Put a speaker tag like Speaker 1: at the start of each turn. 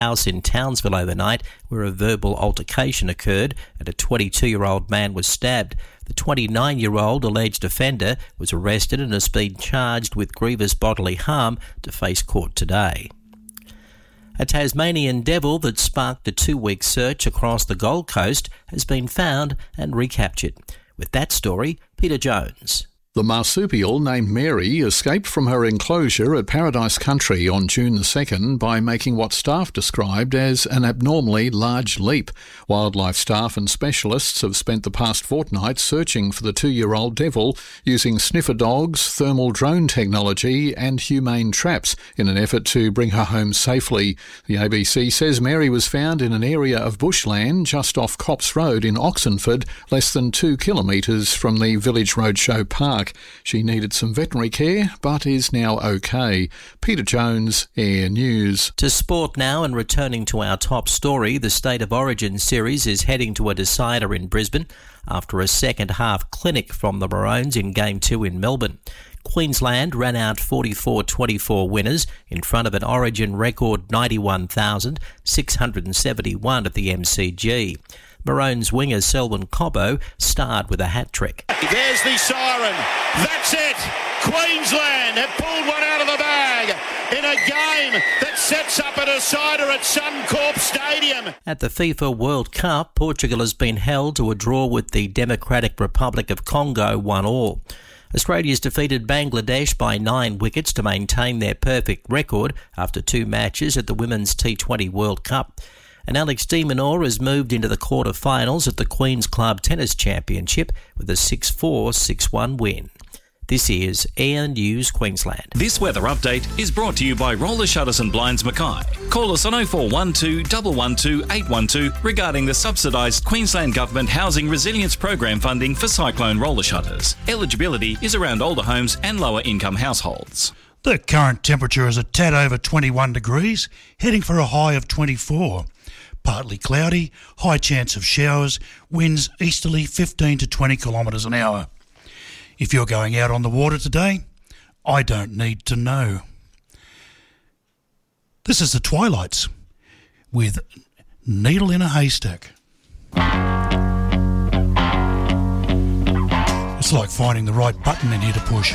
Speaker 1: house in Townsville overnight where a verbal altercation occurred and a 22-year-old man was stabbed. The 29-year-old alleged offender was arrested and has been charged with grievous bodily harm to face court today. A Tasmanian devil that sparked a 2-week search across the Gold Coast has been found and recaptured. With that story, Peter Jones.
Speaker 2: The marsupial named Mary escaped from her enclosure at Paradise Country on June the 2nd by making what staff described as an abnormally large leap. Wildlife staff and specialists have spent the past fortnight searching for the 2-year-old devil using sniffer dogs, thermal drone technology and humane traps in an effort to bring her home safely. The ABC says Mary was found in an area of bushland just off Copps Road in Oxenford, less than 2 kilometres from the Village Roadshow Park. She needed some veterinary care, but is now okay. Peter Jones, Air News.
Speaker 1: To sport now, and returning to our top story, the State of Origin series is heading to a decider in Brisbane after a second-half clinic from the Maroons in Game 2 in Melbourne. Queensland ran out 44-24 winners in front of an Origin record 91,671 at the MCG. Maroons winger Selwyn Cobbo starred with a hat-trick.
Speaker 3: There's the siren. That's it. Queensland have pulled one out of the bag in a game that sets up a decider at Suncorp Stadium.
Speaker 1: At the FIFA World Cup, Portugal has been held to a draw with the Democratic Republic of Congo 1-1. Australia's defeated Bangladesh by 9 wickets to maintain their perfect record after 2 matches at the Women's T20 World Cup. And Alex de Minaur has moved into the quarter-finals at the Queen's Club Tennis Championship with a 6-4, 6-1 win. This is Air News Queensland.
Speaker 4: This weather update is brought to you by Roller Shutters and Blinds Mackay. Call us on 0412 112 812 regarding the subsidised Queensland Government Housing Resilience Program funding for cyclone roller shutters. Eligibility is around older homes and lower income households.
Speaker 5: The current temperature is a tad over 21 degrees, heading for a high of 24. Partly cloudy, high chance of showers, winds easterly 15 to 20 kilometres an hour. If you're going out on the water today, I don't need to know. This is the Twilights with Needle in a Haystack. It's like finding the right button in here to push.